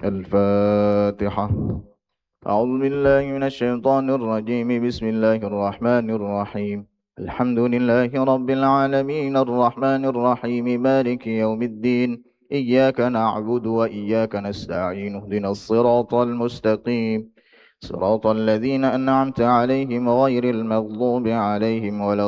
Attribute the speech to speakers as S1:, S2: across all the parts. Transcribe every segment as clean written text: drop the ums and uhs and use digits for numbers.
S1: الفاتحة. أعوذ بالله من الشيطان الرجيم. بسم الله الرحمن الرحيم. الحمد لله رب العالمين الرحمن الرحيم مالك يوم الدين. إياك نعبد وإياك نستعين. اهدنا الصراط المستقيم صراط الذين أنعمت عليهم غير المغضوب عليهم ولا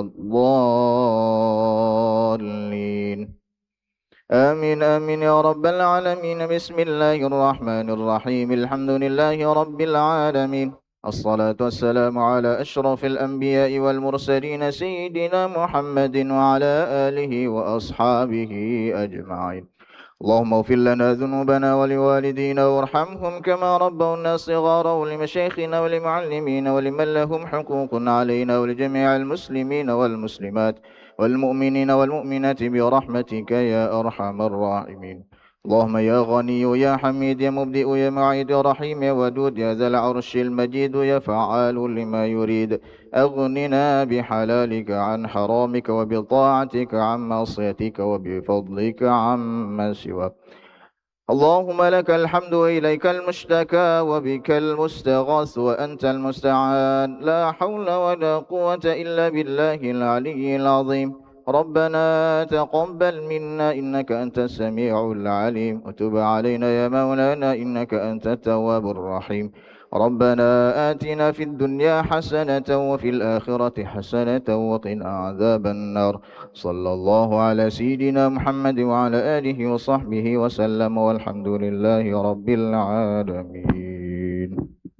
S1: الضالين. آمين آمين يا رب العالمين. بسم الله الرحمن الرحيم. الحمد لله رب العالمين. الصلاة والسلام على أشرف الأنبياء والمرسلين سيدنا محمد وعلى آله وأصحابه أجمعين. اللهم اغفر لنا ذنوبنا ولوالدينا وارحمهم كما ربونا صغارا، ولمشايخنا ولمعلمينا ولمن لهم حقوق علينا، ولجميع المسلمين والمسلمات والمؤمنين والمؤمنات برحمتك يا أرحم الراحمين. اللهم يا غني يا حميد يا مبدئ يا معيد يا رحيم يا ودود يا ذا العرش المجيد يا فعال لما يريد، أغننا بحلالك عن حرامك، وبطاعتك عن معصيتك، وبفضلك عما سواك. اللهم لك الحمد وإليك المشتكى وبك المستغاث وأنت المستعان، لا حول ولا قوة إلا بالله العلي العظيم. ربنا تقبل منا إنك أنت السميع العليم، وتب علينا يا مولانا إنك أنت التواب الرحيم. ربنا آتنا في الدنيا حسنة وفي الآخرة حسنة وقنا عذاب النار. صلى الله على سيدنا محمد وعلى آله وصحبه وسلم، والحمد لله رب العالمين.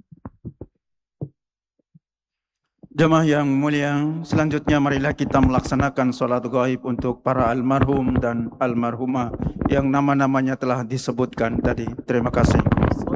S2: Jemaah yang mulia, selanjutnya marilah kita melaksanakan sholat gaib untuk para almarhum dan almarhumah yang nama-namanya telah disebutkan tadi. Terima kasih.